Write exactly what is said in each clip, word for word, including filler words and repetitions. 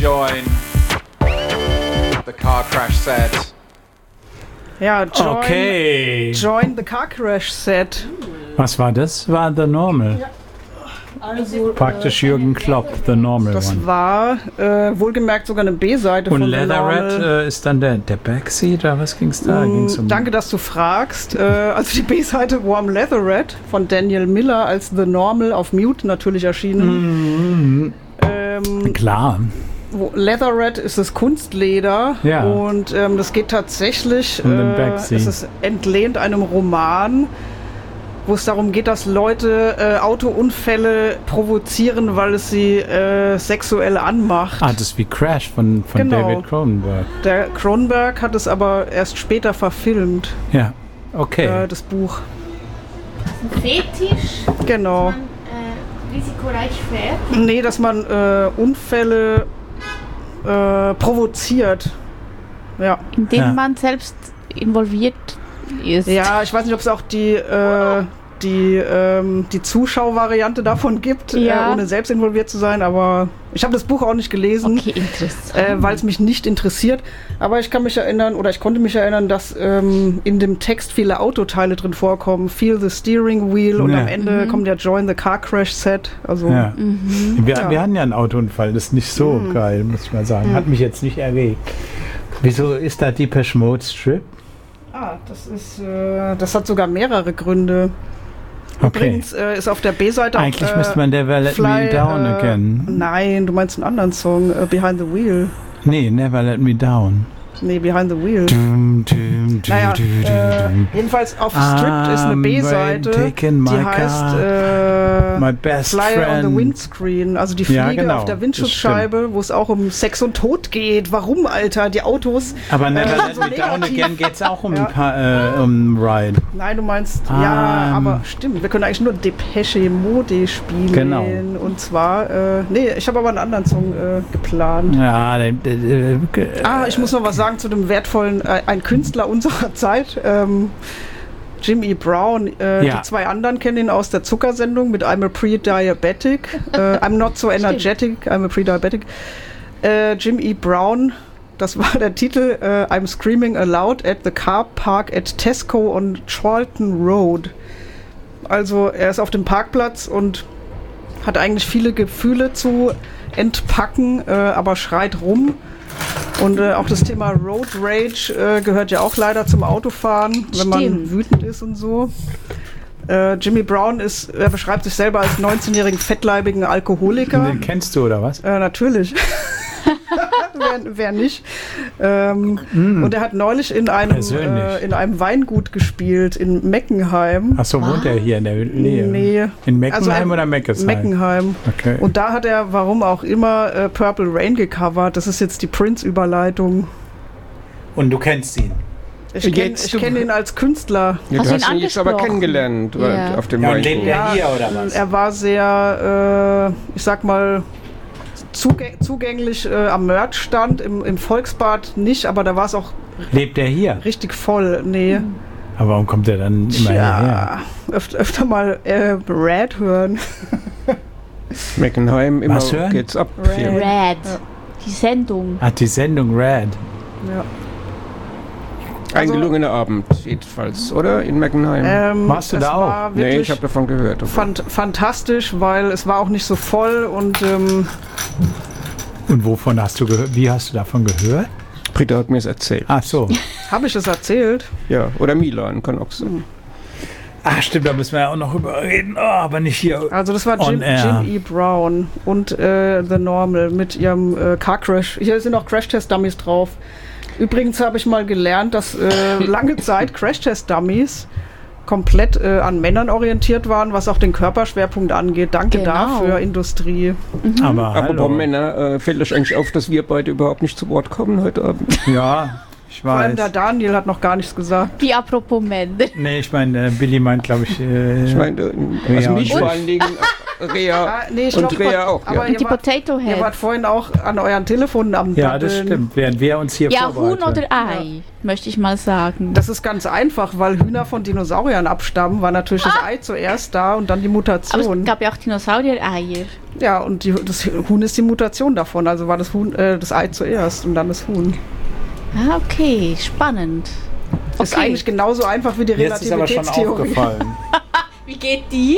Join the car crash set. Ja, join, Okay. join the car crash set. Was war das? War The Normal. Ja. Also, Praktisch Jürgen Klopp, The Normal das One. war äh, wohlgemerkt sogar eine B-Seite Und von The Leatherette Normal. äh, ist dann der, der Backseat, oder was ging's da? Mm, Ging's um Danke, dass du fragst. Äh, also die B-Seite Warm Leatherette von Daniel Miller als The Normal auf Mute natürlich erschienen. Mhm. Ähm, Klar. wo Leatherette ist das Kunstleder Ja. und ähm, das geht tatsächlich, Um den äh, Backseat. es ist entlehnt einem Roman, wo es darum geht, dass Leute äh, Autounfälle provozieren, weil es sie äh, sexuell anmacht. Ah, das ist wie Crash von, von Genau. David Cronenberg. Der Cronenberg hat es aber erst später verfilmt, Ja, okay. äh, das Buch. Ein Fetisch, Genau. man äh, risikoreich fährt. Nee, dass man äh, Unfälle äh, provoziert. Ja. In dem Ja. man selbst involviert ist. Ja, ich weiß nicht, ob es auch die, äh, die, ähm, die Zuschauervariante davon gibt, Ja. äh, ohne selbst involviert zu sein, aber ich habe das Buch auch nicht gelesen, Okay, interessant. äh, weil es mich nicht interessiert. Aber ich kann mich erinnern, oder ich konnte mich erinnern, dass ähm, in dem Text viele Autoteile drin vorkommen. Feel the steering wheel und Ja. am Ende Mhm. kommt der Join the Car Crash Set. Also Ja. Mhm. Wir, Ja. wir hatten ja einen Autounfall, das ist nicht so Mhm. geil, muss ich mal sagen. Mhm. Hat mich jetzt nicht erregt. Wieso ist da Depeche Mode Strip? Ah, das ist, äh, das hat sogar mehrere Gründe. Okay. Übrigens äh, ist auf der B-Seite auch, Eigentlich äh, müsste man Never Let Fly, Me Down äh, Again. Nein, du meinst einen anderen Song, äh, Behind the Wheel. Nee, Never Let Me Down. Nee, Behind the Wheel. Dum, dum, dum, Naja, dum, äh, dum. jedenfalls auf Stripped ist eine I'm B-Seite, taking my die heißt äh, My best Fly on friend. the Windscreen, also die Fliege Ja, genau, auf der das Windschutzscheibe, wo es auch um Sex und Tod geht. Warum, Alter? Die Autos. Aber Never äh, Let so Me Down negativ. Again geht es auch um, Ja. ein paar, äh, um Ride. Nein, du meinst, Ähm. ja, aber stimmt, wir können eigentlich nur Depeche Mode spielen. Genau. Und zwar, äh, nee, ich habe aber einen anderen Song äh, geplant. Ja, äh, äh, äh, Ah, ich muss noch was sagen zu dem wertvollen, äh, ein Künstler unserer Zeit, ähm, Jimmy Brown. Äh, Ja. Die zwei anderen kennen ihn aus der Zuckersendung mit I'm a Pre-Diabetic. äh, I'm not so energetic, I'm a Pre-Diabetic. Äh, Jimmy Brown, das war der Titel, äh, I'm screaming aloud at the car park at Tesco on Charlton Road. Also er ist auf dem Parkplatz und hat eigentlich viele Gefühle zu entpacken, äh, aber schreit rum. Und äh, auch das Thema Road Rage äh, gehört ja auch leider zum Autofahren, wenn man Stimmt. wütend ist und so. Äh, Jimmy Brown ist, er beschreibt sich selber als neunzehnjährigen fettleibigen Alkoholiker. den kennst du, oder was? Äh, natürlich. wer, wer nicht. Ähm, Mm. Und er hat neulich in einem, Persönlich. äh, in einem Weingut gespielt in Meckenheim. Achso, wohnt er hier in der Nähe? Nee. In Meckenheim Also, äh, oder Meckesheim? Meckenheim. Okay. Und da hat er, warum auch immer, äh, Purple Rain gecovert. Das ist jetzt die Prince-Überleitung. Und du kennst ihn? Ich kenne Jetzt- kenn ihn als Künstler. Ja, Hast du du ihn hast ihn jetzt aber angesprochen? kennengelernt Ja. auf dem Ja, und Weingut. lebt er hier oder was? Er war sehr, äh, ich sag mal, zugäng zugänglich äh, am Merchstand. Im, Im Volksbad nicht, aber da war es auch Lebt er hier? richtig voll. Nee. Aber warum kommt er dann immer hierher? Ja, öfter, öfter mal äh, Red hören. Meckenheim, immer Was hören? geht's ab. Red. Viel. Red. Ja. Die Sendung. Hat die Sendung Red. Ja. Ein Also- gelungener Abend, jedenfalls, oder? In Meckenheim. Ähm, Warst du es da auch? war nee, wirklich ich habe davon gehört. fant fantastisch, weil es war auch nicht so voll und ähm, Und wovon hast du gehört? Wie hast du davon gehört? Britta hat mir es erzählt. Ach so. habe ich es erzählt. Ja, oder Milan, kann auch sein. Ach stimmt, da müssen wir ja auch noch drüber reden. Oh, aber nicht hier. Also das war On Jim, air. Jim E. Brown und äh, The Normal mit ihrem äh, Car Crash. Hier sind auch Crash-Test-Dummies drauf. Übrigens habe ich mal gelernt, dass äh, lange Zeit Crash-Test-Dummies komplett äh, an Männern orientiert waren, was auch den Körperschwerpunkt angeht. Danke Genau. dafür, Industrie. Aber Apropos hallo. Männer, äh, fällt euch eigentlich auf, dass wir beide überhaupt nicht zu Wort kommen heute Abend? Ja, ich Vor allem der weiß. Daniel hat noch gar nichts gesagt. Wie apropos Männer. Nee, ich meine, äh, Billy meint, glaube ich. Äh, Ich meine, äh, also Ja, mich und- vor allen Dingen Rea Ah, nee, ich und glaub, Rea auch. aber Ja. Und die ihr wart- Potato Ihr wart Heads. vorhin auch an euren Telefonen am Ja, das Daddeln. stimmt. Während wir uns hier Ja, Huhn vorbereiten. oder Ei, möchte ich mal sagen. Das ist ganz einfach, weil Hühner von Dinosauriern abstammen, war natürlich das Ei zuerst da und dann die Aber Mutation. es gab ja auch Dinosaurier-Eier. Ja, und die, das Huhn ist die Mutation davon, also war das Huhn, äh, das Ei zuerst und dann das Huhn. Ah, okay, spannend. Ist Okay. eigentlich genauso einfach wie die Mir ist es aber schon Relativitätstheorie. aufgefallen. Wie geht die?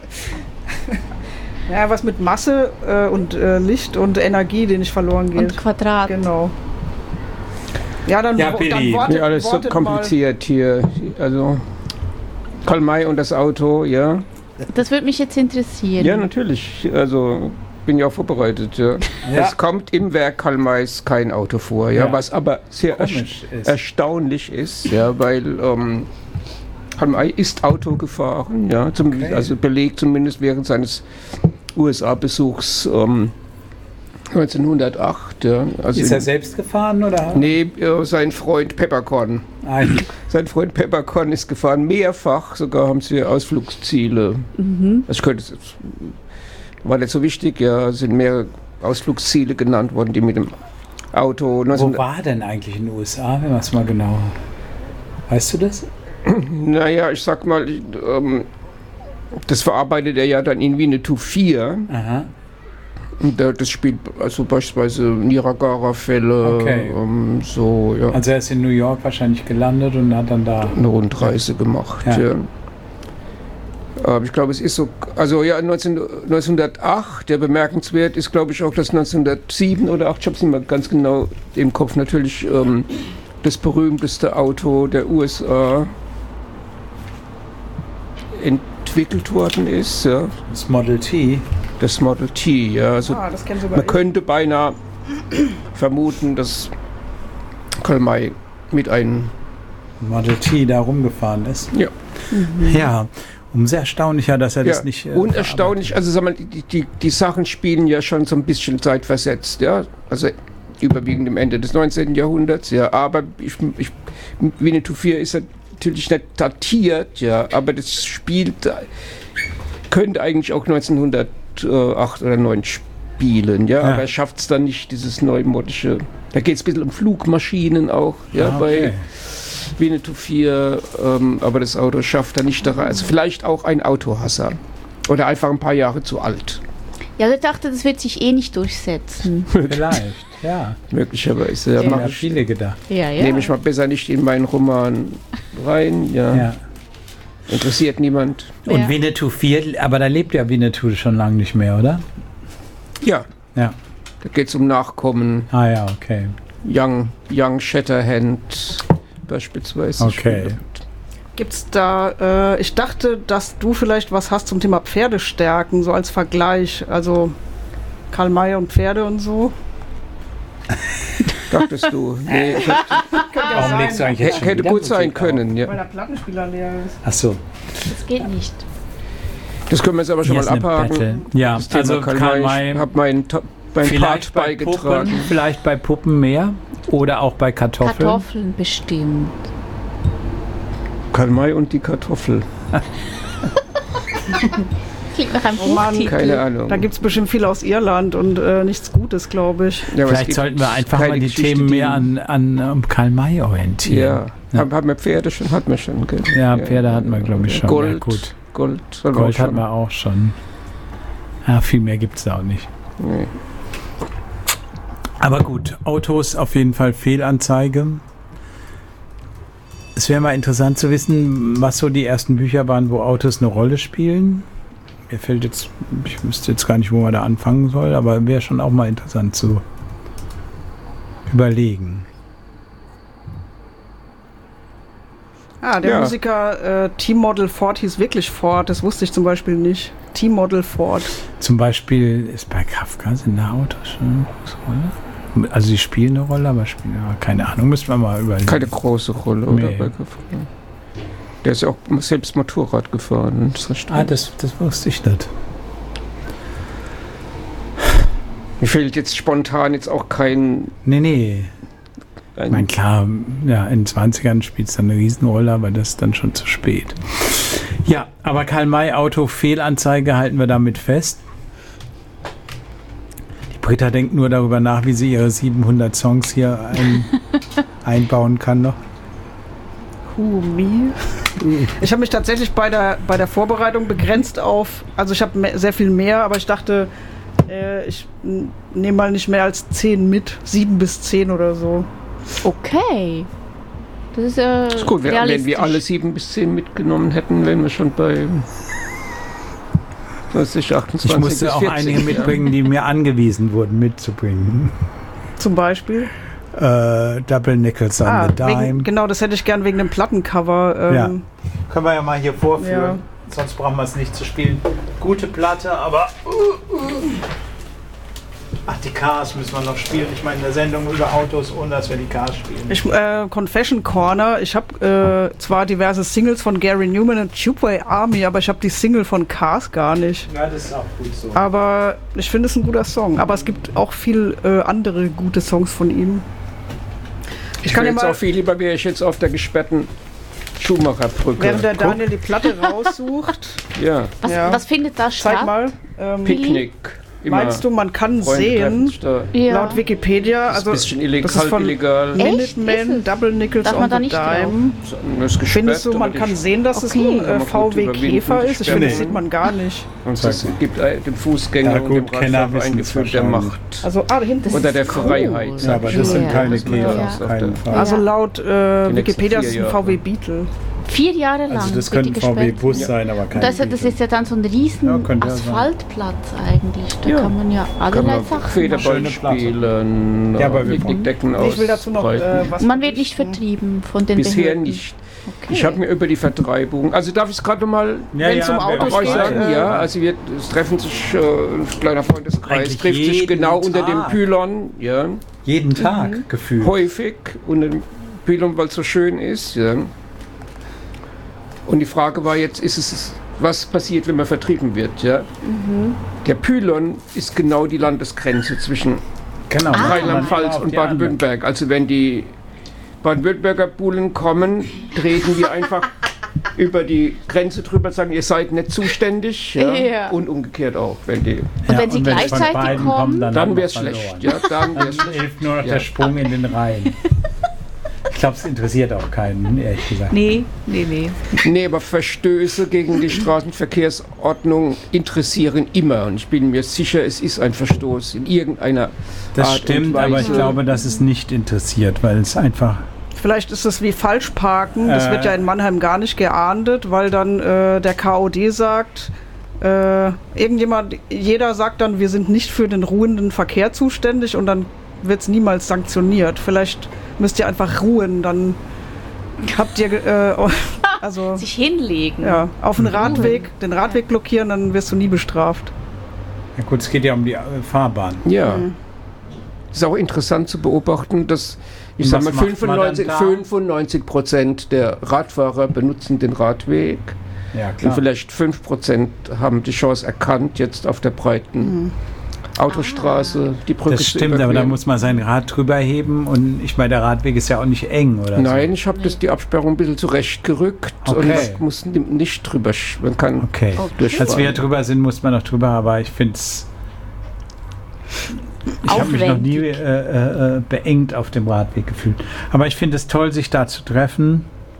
Ja, was mit Masse äh, und äh, Licht und Energie, die nicht verloren geht. Und Quadrat. Genau. Ja, dann, Ja, wo- Billy. dann wartet, Ja, alles so wartet kompliziert hier. Also Karl May und das Auto, ja. Das würde mich jetzt interessieren. Ja, natürlich. Also bin ja auch vorbereitet. Ja. Ja. Es kommt im Werk Karl Mays kein Auto vor, ja, Ja. was aber sehr Komisch erst- ist. erstaunlich ist, ja, weil ähm, Karl May ist Auto gefahren, ja, zum, Okay. also belegt zumindest während seines U S A-Besuchs ähm, neunzehnhundertacht. Ja, also Ist er selbst gefahren oder? Nee, äh, sein Freund Peppercorn. Nein. Sein Freund Peppercorn ist gefahren, mehrfach, sogar haben sie Ausflugsziele. Mhm. Das könnte, war nicht so wichtig, ja, sind mehrere Ausflugsziele genannt worden, die mit dem Auto Wo neunzehn war er denn eigentlich in den U S A, wenn man es mal genau. Weißt du das? Naja, ich sag mal, ich, ähm, das verarbeitet er ja dann in Winnetou vier. Aha. Und da- das spielt also beispielsweise Niagara-Fälle, Okay. ähm, so, ja, Also er ist in New York wahrscheinlich gelandet und hat dann da. eine Rundreise gemacht. Ja. Ja. Aber ich glaube, es ist so, also ja, neunzehn, neunzehnhundertacht, der bemerkenswert ist, glaube ich, auch das neunzehnhundertsieben oder acht, ich habe es nicht mehr ganz genau im Kopf, natürlich ähm, das berühmteste Auto der U S A entwickelt worden ist, ja, Das Model T. das Model T. Ja, also Ah, das kennen sogar man könnte beinahe vermuten, dass Karl May mit einem, Model T da rumgefahren ist. ja, Ja, umso erstaunlicher, dass er ja das nicht. äh, und erstaunlich, also sag mal, die, die, die Sachen spielen ja schon so ein bisschen zeitversetzt, ja, also überwiegend im Ende des neunzehnten Jahrhunderts, ja, aber ich, ich, Winnetou vier ist natürlich nicht datiert, ja, aber das spielt, könnte eigentlich auch neunzehnhundertacht oder neun spielen, ja, Ja. aber er schafft es dann nicht, dieses neumodische, da geht es ein bisschen um Flugmaschinen auch, ja, Ah, bei okay. Winnetou vier, ähm, aber das Auto schafft er nicht da rein. Also vielleicht auch ein Autohasser. Oder einfach ein paar Jahre zu alt. Ja, ich dachte, das wird sich eh nicht durchsetzen. Vielleicht, ja. Möglicherweise. Ja, Ja, mach ja, ich, viele gedacht. Ja, ja. nehme ich mal besser nicht in meinen Roman rein. Ja. Ja. Interessiert niemand. Und Ja. Winnetou vier, aber da lebt ja Winnetou schon lange nicht mehr, oder? Ja, Ja. da geht es um Nachkommen. Ah ja, okay. Young, Young Shatterhand beispielsweise. Okay. Gibt's da, äh, ich dachte, dass du vielleicht was hast zum Thema Pferdestärken, so als Vergleich. Also Karl May und Pferde und so. Dachtest du? Nee, ich hab, Warum legst du eigentlich jetzt schon hätte wieder gut sein Musik auf? können. Weil Ja. der Plattenspieler leer ist. Ach so. Das geht nicht. Das können wir jetzt aber schon Hier mal ist eine abhaken. Battle. Ja, Das Thema also Karl Karl May. Ich May. habe meinen To- meinen Vielleicht Part bei beigetragen. Puppen, vielleicht bei Puppen mehr oder auch bei Kartoffeln. Kartoffeln bestimmt. Karl May und die Kartoffel. Klingt nach einem Oh Mann, Buchtitel. Keine Ahnung. Da gibt's bestimmt viel aus Irland und äh, nichts Gutes, glaube ich. Ja, aber es Vielleicht gibt sollten wir einfach keine mal die Geschichte, Themen die- mehr an, an um Karl May orientieren. Ja, Ja. Haben, haben wir Pferde schon? Hatten wir schon. Gell? Ja, Pferde hatten wir, glaube ich, schon. Gold, Ja, gut. Gold, haben wir Gold auch hatten wir auch schon. Ja, viel mehr gibt es da auch nicht. Nee. Aber gut, Autos auf jeden Fall Fehlanzeige. Es wäre mal interessant zu wissen, was so die ersten Bücher waren, wo Autos eine Rolle spielen. Mir fällt jetzt, ich wüsste jetzt gar nicht, wo man da anfangen soll, aber wäre schon auch mal interessant zu überlegen. Ah, der Ja. Musiker äh, T-Model Ford hieß wirklich Ford. Das wusste ich zum Beispiel nicht. T-Model Ford. Zum Beispiel ist bei Kafka sind da Autos schon eine große Rolle. Also sie spielen eine Rolle, aber spielen ja, keine Ahnung, müssen wir mal überlegen. Keine große Rolle, oder? Nee. Bei Kafka. Der ist ja auch selbst Motorrad gefahren. Das ist recht Ah, das, das wusste ich nicht. Mir fehlt jetzt spontan jetzt auch kein. Nee, nee. Ich Ein, meine, klar, ja, in den zwanzigern spielt es dann eine Riesenrolle, aber das ist dann schon zu spät. Ja, aber Karl-May-Auto Fehlanzeige halten wir damit fest. Die Britta denkt nur darüber nach, wie sie ihre siebenhundert Songs hier ein, einbauen kann noch. Who, me? Ich habe mich tatsächlich bei der, bei der Vorbereitung begrenzt auf, also ich habe me- sehr viel mehr, aber ich dachte, äh, ich n- nehme mal nicht mehr als zehn mit, sieben bis zehn oder so. Okay. Das ist äh, Ist gut, wenn, wenn realistisch. wir alle sieben bis zehn mitgenommen hätten, wären wir schon bei zwanzig, achtundzwanzig Ich musste bis auch vierzig, einige ja. mitbringen, die mir angewiesen wurden mitzubringen. Zum Beispiel. Äh, Double Nickels on Ah, the Dime. wegen, genau, das hätte ich gern wegen dem Plattencover. Ähm, Ja. Können wir ja mal hier vorführen. Ja. Sonst brauchen wir es nicht zu spielen. Gute Platte, aber... Ach, die Cars müssen wir noch spielen. Ich meine, eine Sendung über Autos, ohne dass wir die Cars spielen. Ich, äh, Confession Corner, ich habe äh, zwar diverse Singles von Gary Newman und Tubeway Army, aber ich habe die Single von Cars gar nicht. Ja, das ist auch gut so. Aber ich finde es ein guter Song. Aber es gibt auch viel äh, andere gute Songs von ihm. Ich kann kann ja jetzt mal- auch viel lieber, wäre ich jetzt auf der gesperrten Schumacherbrücke. Während der Guck. Daniel die Platte raussucht, Ja, Was, Ja. was findet da zeig statt? mal. Ähm, Picknick. Immer. meinst du, man kann Freunde sehen, treffen sich da. Ja. laut Wikipedia, Das ist also ein bisschen illegal, das ist von illegal. Echt? Minuteman, Ist es? Double Nickels Darf man on da the nicht drauf? Dime. Das ist gesperrt, Findest du, man aber kann die- sehen, dass es Okay. ein Kann äh, man gut V W überwinden, Käfer die ist? Ich finde, das Sperre. sieht man gar nicht. Und Sag es mal. gibt äh, dem Fußgänger Ja, und gut, dem Kenner Radfahrer ein wissen's Gefühl der wahrscheinlich. Macht. Also, ah, da hinten. Oder der ist Freiheit. cool. Ja, aber das sind Ja. keine Das Käfer, Ja. auf keinen Fall. Also Ja. laut äh, nächsten Wikipedia ist es vier ein Jahre. V W Beetle. Vier Jahre lang. Also das wird könnte die ein V W gesperrt. Bus Ja. sein, aber kein Und das, das ist ja dann so ein riesen Ja, könnte ja sein. Asphaltplatz eigentlich. Da Ja. kann man ja Kann allerlei man Sachen machen. Federball Schöne Platte. spielen, Ja, aber wir Picknickdecken Nee, ich will dazu noch äh, ausbreiten. was. Man wird nicht berichten. vertrieben von den Bisher Behörden. nicht. Okay. Ich habe mir über die Vertreibung, also darf ich es gerade mal Ja, Wenn ja, zum wer- Auto euch geht, sagen, äh, ja, also wir es treffen sich, äh, ein kleiner Freundeskreis Eigentlich trifft sich jeden genau unter dem Tag. Pylon, ja, Jeden Tag gefühlt. häufig unter dem Pylon, weil es so schön ist, ja. Und die Frage war jetzt, ist es, was passiert, wenn man vertrieben wird, ja? Der Pylon ist genau die Landesgrenze zwischen Genau. Ah. Rheinland-Pfalz Auf und die andere. Baden-Württemberg. Also wenn die Baden-Württemberger Bullen kommen, treten wir einfach über die Grenze drüber und sagen, ihr seid nicht zuständig. Ja? Ja. Und umgekehrt auch. Wenn die, Und wenn sie es von gleichzeitig beiden kommen, kommt, dann, haben dann wir wäre es verloren. schlecht. Ja? Dann wär's Dann schlecht. hilft nur noch Ja. der Sprung in den Rhein. Ich glaube, es interessiert auch keinen, ehrlich gesagt. Nee, nee, nee. Nee, aber Verstöße gegen die Straßenverkehrsordnung interessieren immer. Und ich bin mir sicher, es ist ein Verstoß in irgendeiner Das Art stimmt, und Weise. aber ich glaube, dass es nicht interessiert, weil es einfach... Vielleicht ist es wie Falschparken. Das Äh. wird ja in Mannheim gar nicht geahndet, weil dann äh, der K O D sagt, äh, irgendjemand, jeder sagt dann, wir sind nicht für den ruhenden Verkehr zuständig und dann wird es niemals sanktioniert. Vielleicht müsst ihr einfach ruhen, dann habt ihr, äh, also Sich hinlegen. ja, auf den Radweg, den Radweg blockieren, dann wirst du nie bestraft. Ja gut, es geht ja um die äh, Fahrbahn. Ja. Es ist auch interessant zu beobachten, dass ich Und sage was mal macht man dann fünfundneunzig, da? fünfundneunzig Prozent der Radfahrer benutzen den Radweg Ja, und klar. vielleicht fünf Prozent haben die Chance erkannt, jetzt auf der breiten Autostraße die Brücke Das zu stimmt, aber da überqueren. muss man sein Rad drüber heben und ich meine, der Radweg ist ja auch nicht eng, oder Nein, ich habe das die Absperrung ein bisschen zurechtgerückt und Okay. man muss n- nicht drüber, sch- man kann so? Okay. durchfahren. Als wir drüber sind, muss man noch drüber, aber ich finde es... Ich habe mich noch nie Aufwendig. äh, äh, beengt auf dem Radweg gefühlt. Aber ich finde es toll, sich da zu treffen.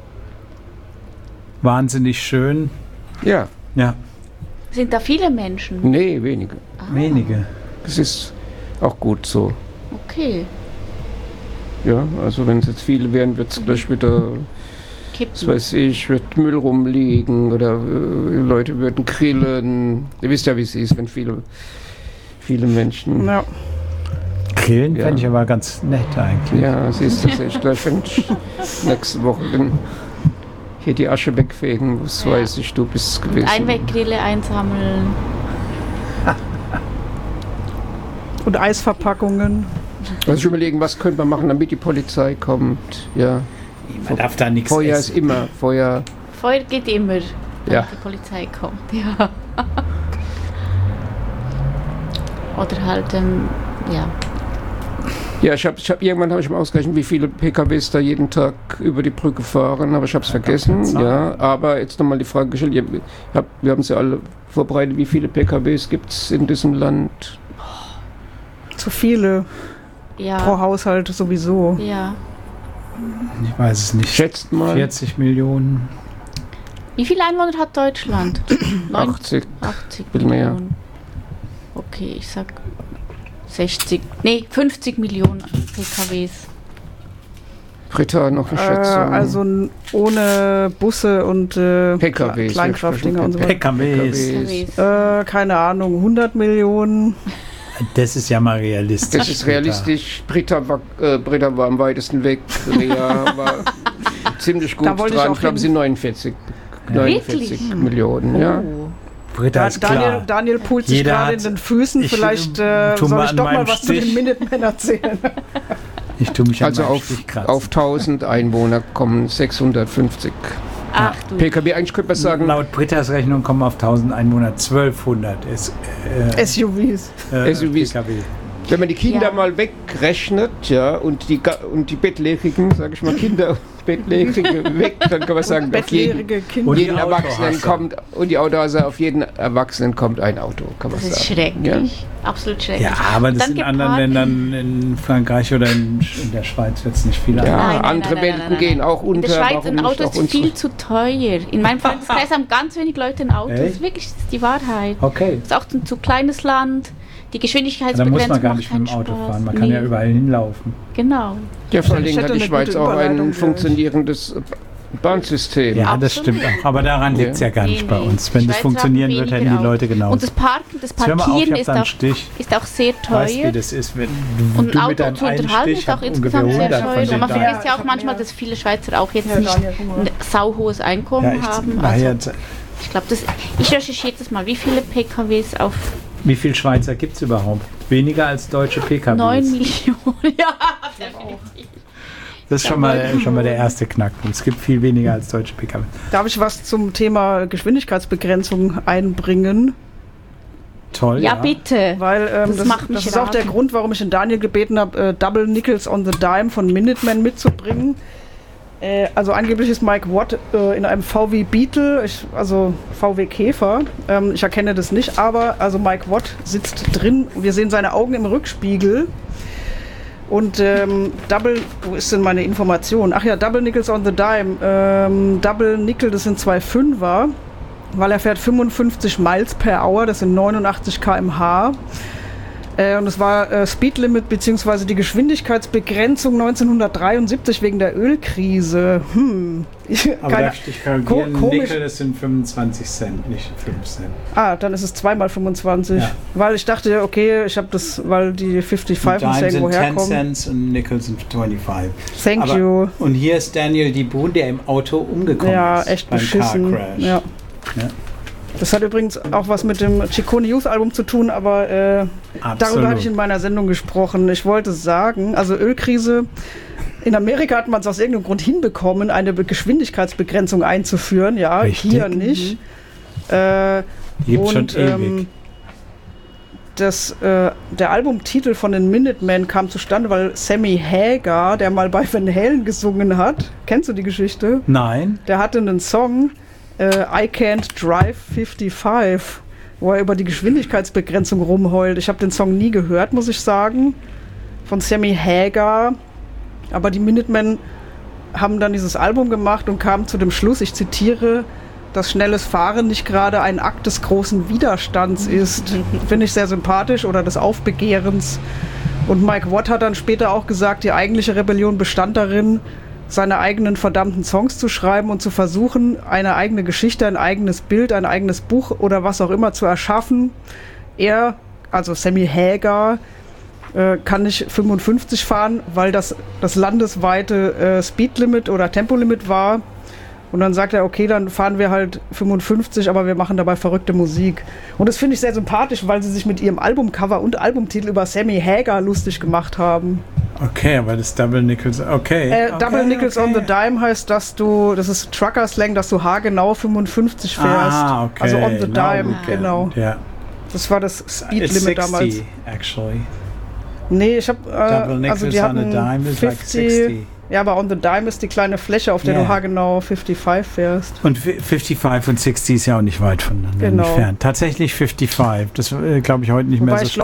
Wahnsinnig schön. Ja, Ja, Sind da viele Menschen? nee, wenige. wenige. Das ist auch gut so. Okay. Ja, also wenn es jetzt viele wären, wird es gleich wieder, was Kippen. weiß ich, wird Müll rumliegen oder äh, Leute würden grillen. Ihr wisst ja, wie es ist, wenn viele, viele Menschen. Ja. Grillen Ja. fände ich aber ganz nett eigentlich. Ja, es ist tatsächlich gleich, wenn ich nächste Woche bin, hier die Asche wegfegen muss, Ja. weiß ich, du bist gewesen. Einweggrille einsammeln. Und Eisverpackungen. Also ich überlegen, was könnte man machen, damit die Polizei kommt. Ja, Man darf da nichts Feuer essen. ist immer, Feuer. Feuer geht immer, wenn Ja. die Polizei kommt. Ja. Oder halt, ähm, ja. Ja, ich habe ich hab, irgendwann habe ich mal ausgerechnet, wie viele P K Ws da jeden Tag über die Brücke fahren, aber ich habe es Ja, vergessen. gab's keine Ja, aber jetzt nochmal die Frage gestellt, ihr, hab, wir haben es ja alle vorbereitet, wie viele P K Ws gibt es in diesem Land? Zu viele Ja. pro Haushalt sowieso. Ja. Ich weiß es nicht. Schätzt mal. vierzig Millionen. Wie viele Einwohner hat Deutschland? Neun- achtzig. achtzig Bisschen mehr. Millionen. Okay, ich sag sechzig, nee, fünfzig Millionen P K Ws. Britta, noch eine Äh, Schätzung. also n- ohne Busse und äh, P K Ws, Kle- Kleinkraftdinger und so weiter. P K Ws. P K Ws. Äh, keine Ahnung, hundert Millionen. Das ist ja mal realistisch. Das ist realistisch. Britta war, äh, Britta war am weitesten weg. Rea war ziemlich gut Da wollte ich dran. auch Ich glaube, hin. sie sind neunundvierzig. Ja. neunundvierzig Wirklich? Millionen, ja. Oh. Britta Da, ist klar. Daniel, Daniel pult sich Jeder gerade in hat- den Füßen. ich, Vielleicht äh, äh, tu soll mal ich an doch mal meinem was zu Stich. den Minutemen erzählen. Ich tue mich Also an meinem auf, Stich kratzen. auf tausend Einwohner kommen sechshundertfünfzig Ach du. P K W. Eigentlich könnte man sagen, Laut Brittas Rechnung kommen auf tausend Einwohner zwölfhundert S, äh, S U Vs. äh, S U Vs. P K W. wenn man die Kinder Ja. mal wegrechnet, ja, und die, Ga- und die Bettlägerigen, sage ich mal, Kinder und Bettlägerige weg, dann kann man sagen, auf jeden, Bettlägerige Kinder. Und die jeden Erwachsenen Autohasser. kommt, und die Autohasser, auf jeden Erwachsenen kommt ein Auto, kann man Das ist sagen. schrecklich. Absolut schrecklich. Ja, aber das Dann in anderen gepaart- Ländern, in Frankreich oder in, in der Schweiz wird es nicht viel Ja, anders. Nein, nein, andere nein, nein, Welten nein, nein. gehen auch In unter. der Schweiz warum ein nicht Auto auch ist unsere? viel zu teuer. In meinem Freundeskreis haben ganz wenig Leute ein Auto. Das Echt? ist wirklich das ist die Wahrheit. Okay. Es ist auch ein zu kleines Land. Die Da Geschwindigkeitsbegrenzung muss man gar macht nicht mit dem keinen Auto Spaß. fahren. Man kann Nee, ja überall hinlaufen. Genau. Ja, vor allen Ich Dingen hat hätte die eine Schweiz gute auch Überleitung ein gleich. funktionierendes Bahnsystem. Ja, das Absolut. stimmt auch. Aber daran Ja. liegt es ja gar Nee, nicht bei nee. uns. Wenn Die das Schweizer funktionieren haben würde, weniger hätten die Leute Autos. genau. Und das Parken, das Jetzt hör mal auf, Parkieren ich hab ist da einen auch, Stich. ist auch sehr Weißt du, wie teuer. das ist, wenn Und du ein mit Auto deinem zu einen unterhalten Stich ist auch ungefähr insgesamt sehr hundert von teuer. den Man da. vergisst ja Ja, auch ich manchmal, hab mehr- dass viele Schweizer auch jetzt Ja, nicht Daniel, guck mal. ein sauhohes Einkommen Ja, ich, haben. war Also, jetzt, ich glaube, ich recherchiere das mal. Wie viele P K Ws auf wie viele Schweizer gibt es überhaupt? Weniger als deutsche P K Ws. neun Millionen? Ja, definitiv. Das ist schon mal, schon mal der erste Knackpunkt. Es gibt viel weniger als deutsche P K Ws. Darf ich was zum Thema Geschwindigkeitsbegrenzung einbringen? Toll. Ja, bitte. Weil ähm, Das das, macht das, mich ist auch der raten. Grund, warum ich den Daniel gebeten habe, äh, Double Nickels on the Dime von Minutemen mitzubringen. Äh, also angeblich ist Mike Watt äh, in einem V W Beetle, ich, also V W Käfer. Ähm, ich erkenne das nicht, aber also Mike Watt sitzt drin. Wir sehen seine Augen im Rückspiegel. Und ähm, Double, wo ist denn meine Information? Ach ja, Double Nickels on the Dime. Ähm, Double Nickel, das sind zwei Fünfer, weil er fährt fünfundfünfzig Miles per Hour, das sind neunundachtzig Kilometer pro Stunde. Äh, und es war äh, Speedlimit bzw. die Geschwindigkeitsbegrenzung neunzehnhundertdreiundsiebzig wegen der Ölkrise. Hm. Aber Keine- darf ich dich korrigieren? Ko- komisch. Nickel, das sind fünfundzwanzig Cent, nicht fünf Cent. Ah, dann ist es zweimal fünfundzwanzig. Ja. Weil ich dachte, okay, ich habe das, weil die fünfundfünfzig muss Dime irgendwo sind zehn herkommen. Cents und Nickel sind fünfundzwanzig. Thank Aber- you. Und hier ist Daniel Dibun, der im Auto umgekommen Ja, ist. echt beim beschissen. Car Crash. Ja. Ja. Das hat übrigens auch was mit dem Ciccone Youth Album zu tun, aber äh, darüber hatte ich in meiner Sendung gesprochen. Ich wollte sagen, also Ölkrise. In Amerika hat man es aus irgendeinem Grund hinbekommen, eine Be- Geschwindigkeitsbegrenzung einzuführen. Ja, Richtig. hier nicht. Äh, Die gibt's schon und ewig. ähm, das, äh, der Albumtitel von den Minutemen kam zustande, weil Sammy Hagar, der mal bei Van Halen gesungen hat, kennst du die Geschichte? Nein. Der hatte einen Song, äh, I Can't Drive fünfundfünfzig, wo er über die Geschwindigkeitsbegrenzung rumheult. Ich habe den Song nie gehört, muss ich sagen, von Sammy Hagar. Aber die Minutemen haben dann dieses Album gemacht und kamen zu dem Schluss, ich zitiere, dass schnelles Fahren nicht gerade ein Akt des großen Widerstands ist. Finde ich sehr sympathisch, oder des Aufbegehrens. Und Mike Watt hat dann später auch gesagt, die eigentliche Rebellion bestand darin, seine eigenen verdammten Songs zu schreiben und zu versuchen, eine eigene Geschichte, ein eigenes Bild, ein eigenes Buch oder was auch immer zu erschaffen. Er, also Sammy Hagar, äh, kann nicht fünfundfünfzig fahren, weil das das landesweite äh, Speedlimit oder Tempolimit war. Und dann sagt er, okay, dann fahren wir halt fünfundfünfzig, aber wir machen dabei verrückte Musik. Und das finde ich sehr sympathisch, weil sie sich mit ihrem Albumcover und Albumtitel über Sammy Hagar lustig gemacht haben. Okay, aber das Double Nickels, okay. Äh, okay Double Nickels okay. on the Dime heißt, dass du, das ist Trucker-Slang, dass du haargenau fünfundfünfzig fährst. Ah, okay. Also on the Now Dime, we get genau. it. Yeah. Das war das It's Speedlimit damals. sixty, actually. Nee, ich habe Double äh, also Nickels die on a hatten Dime is like fünfzig. sixty. Ja, aber on the Dime ist die kleine Fläche, auf der Ja. du haargenau fünfundfünfzig fährst. Und fünfundfünfzig und sechzig ist ja auch nicht weit voneinander Genau. entfernt. Tatsächlich fünfundfünfzig. Das äh, glaube ich heute nicht Wobei mehr so ich glaube,